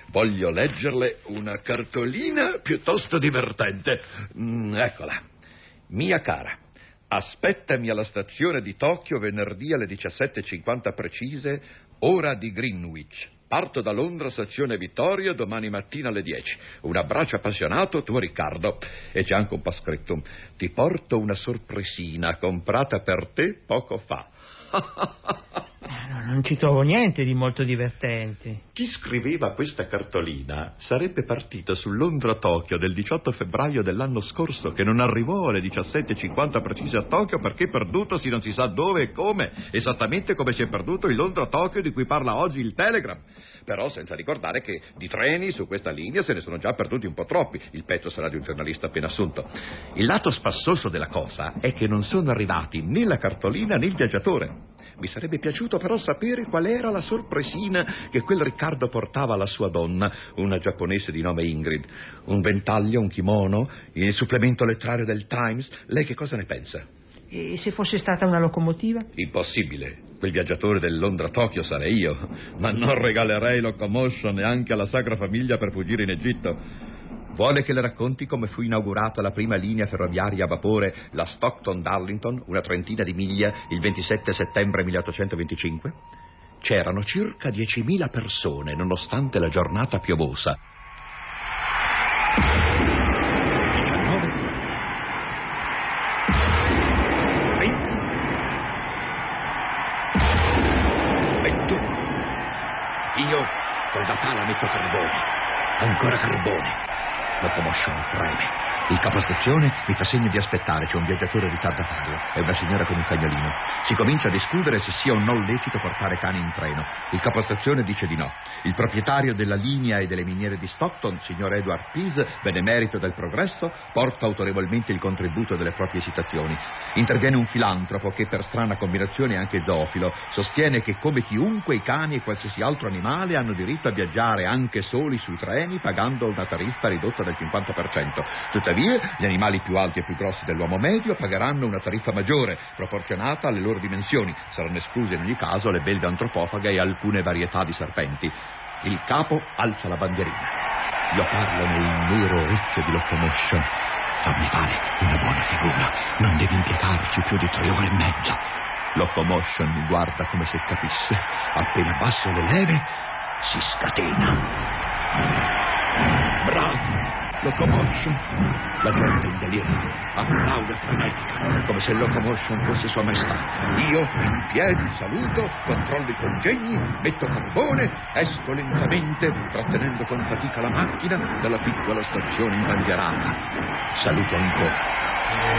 Voglio leggerle una cartolina piuttosto divertente. Eccola. Mia cara, aspettami alla stazione di Tokyo venerdì alle 17:50 precise, ora di Greenwich. Parto da Londra, stazione Vittoria, domani mattina alle 10. Un abbraccio appassionato, tuo Riccardo. E c'è anche un po' scritto: ti porto una sorpresina comprata per te poco fa. Non ci trovo niente di molto divertente. Chi scriveva questa cartolina sarebbe partito su Londra-Tokyo del 18 febbraio dell'anno scorso, che non arrivò alle 17:50 precise a Tokyo perché perdutosi non si sa dove e come, esattamente come si è perduto il Londra-Tokyo di cui parla oggi il Telegram. Però senza ricordare che di treni su questa linea se ne sono già perduti un po' troppi. Il pezzo sarà di un giornalista appena assunto. Il lato spassoso della cosa è che non sono arrivati né la cartolina né il viaggiatore. Mi sarebbe piaciuto però sapere qual era la sorpresina che quel Riccardo portava alla sua donna, una giapponese di nome Ingrid. Un ventaglio, un kimono, il supplemento letterario del Times. Lei che cosa ne pensa? E se fosse stata una locomotiva? Impossibile. Quel viaggiatore del Londra-Tokyo sarei io. Ma non regalerei Locomotion neanche alla Sacra Famiglia per fuggire in Egitto. Vuole che le racconti come fu inaugurata la prima linea ferroviaria a vapore, la Stockton-Darlington, una trentina di miglia, il 27 settembre 1825? C'erano circa 10.000 persone, nonostante la giornata piovosa. 19, 20, 21. Io con la pala metto carbone, ancora carbone. Locomotion preme. Il capostazione mi fa segno di aspettare, c'è un viaggiatore in ritardo a farlo. È una signora con un cagnolino. Si comincia a discutere se sia o no lecito portare cani in treno. Il capostazione dice di no. Il proprietario della linea e delle miniere di Stockton, signor Edward Pease, benemerito del progresso, porta autorevolmente il contributo delle proprie esitazioni. Interviene un filantropo che, per strana combinazione, è anche zoofilo. Sostiene che, come chiunque, i cani e qualsiasi altro animale hanno diritto a viaggiare anche soli sui treni pagando una tariffa ridotta del 50%. Tuttavia, gli animali più alti e più grossi dell'uomo medio pagheranno una tariffa maggiore, proporzionata alle loro dimensioni. Saranno escluse in ogni caso le belve antropofaghe e alcune varietà di serpenti. Il capo alza la bandierina. Io parlo nel nero orecchio di Locomotion. Fammi fare una buona figura. Non devi impiegarci più di 3 ore e mezza. Locomotion mi guarda come se capisse. Appena basso le leve, si scatena. Bravo! Locomotion. La gente in delirio applaude frenetica, come se Locomotion fosse sua maestà. Io, in piedi, saluto, controllo i congegni, metto carbone, esco lentamente, trattenendo con fatica la macchina dalla piccola stazione imbandierata. Saluto ancora.